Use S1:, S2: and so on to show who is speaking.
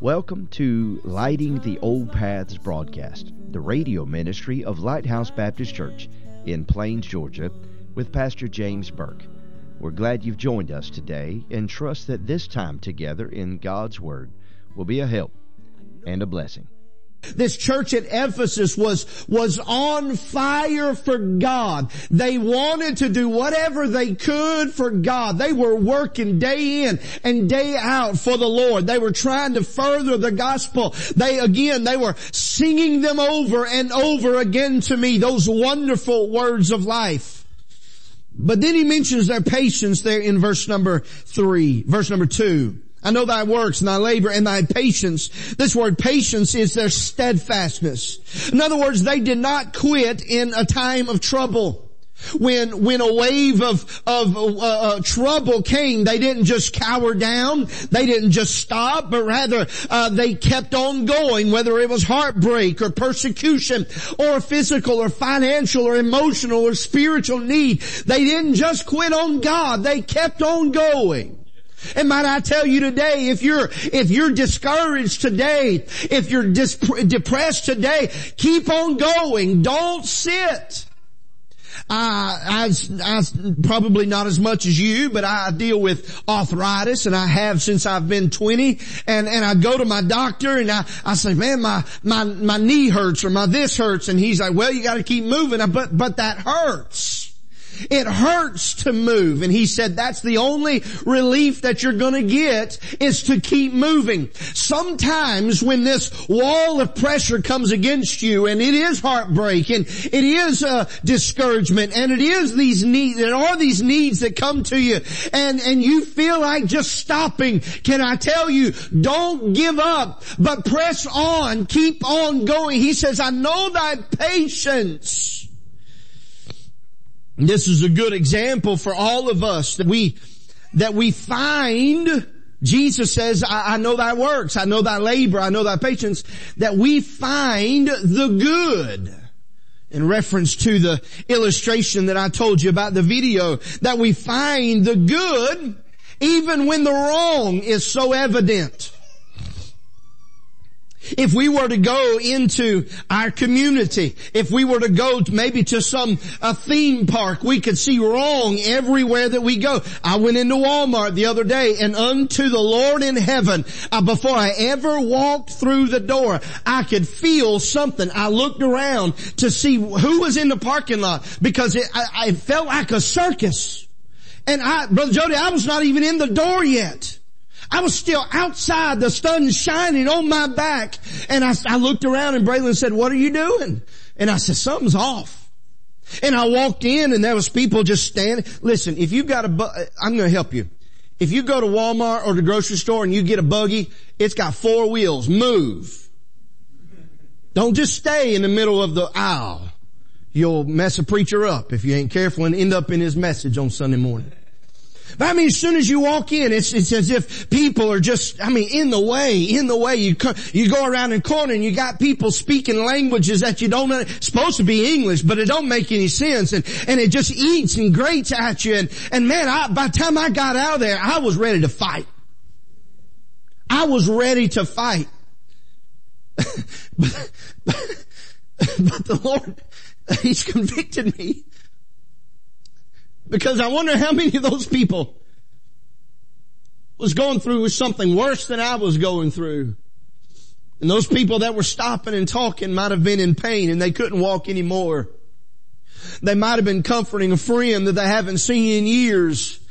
S1: Welcome to Lighting the Old Paths broadcast, the radio ministry of Lighthouse Baptist Church in Plains, Georgia, with Pastor James Burke. We're glad you've joined us today and trust that this time together in God's Word will be a help and a blessing.
S2: This church at Ephesus was on fire for God. They wanted to do whatever they could for God. They were working day in and day out for the Lord. They were trying to further the gospel. They were singing them over and over again to me, those wonderful words of life. But then he mentions their patience there in verse number 2. I know thy works and thy labor and thy patience. This word patience is their steadfastness. In other words, they did not quit in a time of trouble. When a wave of trouble came, they didn't just cower down. They didn't just stop, but rather, they kept on going, whether it was heartbreak or persecution or physical or financial or emotional or spiritual need. They didn't just quit on God. They kept on going. And might I tell you today, if you're discouraged today, if you're depressed today, keep on going. Don't sit. I probably not as much as you, but I deal with arthritis, and I have since I've been 20. And I go to my doctor and I say, man, my knee hurts or my this hurts. And he's like, well, you got to keep moving. But that hurts. It hurts to move. And he said that's the only relief that you're going to get is to keep moving. Sometimes when this wall of pressure comes against you, and it is heartbreak, and it is discouragement, and it is these needs, there are these needs that come to you, and you feel like just stopping. Can I tell you, don't give up, but press on, keep on going. He says, I know thy patience. This is a good example for all of us that we find. Jesus says, I know thy works, I know thy labor, I know thy patience, that we find the good. In reference to the illustration that I told you about the video, that we find the good even when the wrong is so evident. If we were to go into our community, if we were to go maybe to a theme park, we could see wrong everywhere that we go. I went into Walmart the other day, and unto the Lord in heaven, before I ever walked through the door, I could feel something. I looked around to see who was in the parking lot, because it felt like a circus. And Brother Jody, I was not even in the door yet. I was still outside, the sun shining on my back. And I looked around, and Braylon said, what are you doing? And I said, something's off. And I walked in, and there was people just standing. Listen, if you've got I'm going to help you. If you go to Walmart or the grocery store and you get a buggy, it's got 4 wheels. Move. Don't just stay in the middle of the aisle. You'll mess a preacher up if you ain't careful and end up in his message on Sunday morning. But I mean, as soon as you walk in, it's as if people are just, in the way. You go around the corner and you got people speaking languages that you don't know. It's supposed to be English, but it don't make any sense. And it just eats and grates at you. And man, by the time I got out of there, I was ready to fight. But the Lord, He's convicted me. Because I wonder how many of those people was going through something worse than I was going through. And those people that were stopping and talking might have been in pain and they couldn't walk anymore. They might have been comforting a friend that they haven't seen in years.